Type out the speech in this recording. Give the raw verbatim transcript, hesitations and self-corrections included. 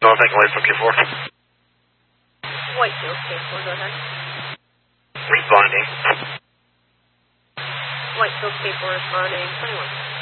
No, thank you, Whitefield K four. Whitefield K four, go ahead. Responding. Whitefield K four responding, twenty-one.